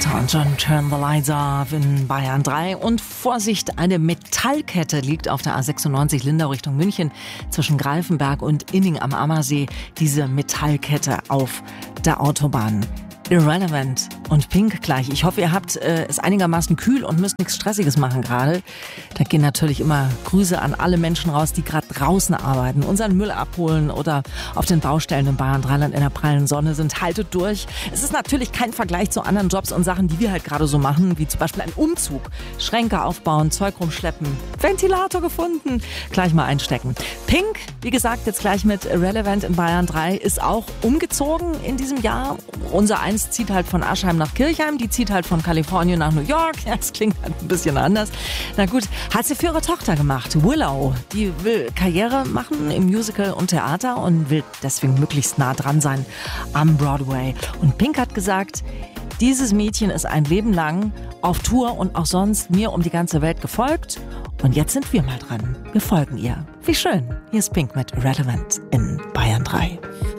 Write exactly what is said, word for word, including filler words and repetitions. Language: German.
Elton John, Turn the Lights Off in Bayern drei. Und Vorsicht, eine Metallkette liegt auf der A sechsundneunzig Lindau Richtung München zwischen Greifenberg und Inning am Ammersee. Diese Metallkette auf der Autobahn. Irrelevant und Pink gleich. Ich hoffe, ihr habt äh, es einigermaßen kühl und müsst nichts Stressiges machen gerade. Da gehen natürlich immer Grüße an alle Menschen raus, die gerade draußen arbeiten, unseren Müll abholen oder auf den Baustellen in Bayern Dreiland in der prallen Sonne sind. Haltet durch. Es ist natürlich kein Vergleich zu anderen Jobs und Sachen, die wir halt gerade so machen, wie zum Beispiel ein Umzug. Schränke aufbauen, Zeug rumschleppen, Ventilator gefunden, gleich mal einstecken. Pink, wie gesagt, jetzt gleich mit Irrelevant in Bayern drei, ist auch umgezogen in diesem Jahr. Unser eins zieht halt von Aschheim nach Kirchheim, die zieht halt von Kalifornien nach New York. Ja, das klingt halt ein bisschen anders. Na gut, hat sie für ihre Tochter gemacht, Willow. Die will Karriere machen im Musical und Theater und will deswegen möglichst nah dran sein am Broadway. Und Pink hat gesagt, dieses Mädchen ist ein Leben lang auf Tour und auch sonst mir um die ganze Welt gefolgt. Und jetzt sind wir mal dran. Wir folgen ihr. Wie schön. Hier ist Pink mit Irrelevant in Bayern drei.